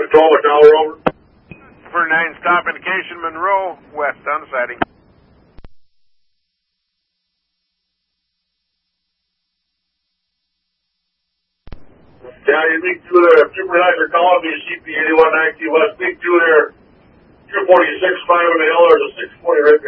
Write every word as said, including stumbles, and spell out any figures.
Tacoma Tower, over. For nine, stop indication, Monroe, west on the sighting. Yeah, you speak to their supervisor calling me, C P eighty-one nineteen West, speak to their two forty-six five on the hill, there's a six forty right